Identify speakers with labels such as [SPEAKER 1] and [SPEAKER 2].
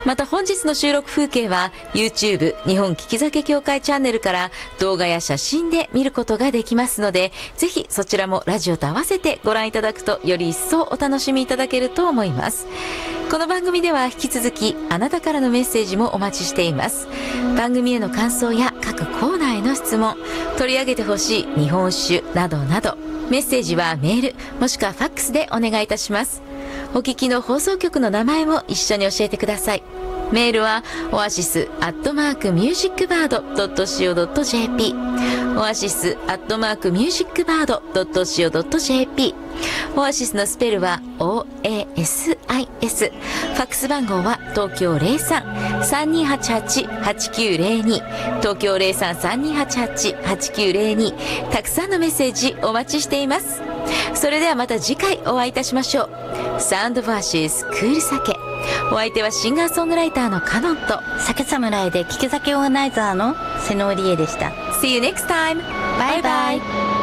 [SPEAKER 1] また本日の収録風景は YouTube 日本聞き酒協会チャンネルから動画や写真で見ることができますので、ぜひそちらもラジオと合わせてご覧いただくとより一層お楽しみいただけると思います。この番組では引き続きあなたからのメッセージもお待ちしています。番組への感想や各コーナーへの質問、取り上げてほしい日本酒などなど、メッセージはメールもしくはファックスでお願いいたします。お聞きの放送局の名前も一緒に教えてください。メールはoasis@musicbird.co.jp oasis@musicbird.co.jp オアシスのスペルは OASIS。 ファックス番号は東京 03-3288-8902 東京 03-3288-8902。 たくさんのメッセージお待ちしています。それではまた次回お会いいたしましょう。サウンドバーシスクール酒、お相手はシンガーソングライターのカノンと
[SPEAKER 2] 酒侍で聞き酒オーガナイザーの瀬野織恵でした。
[SPEAKER 1] See you next time. バイバイ。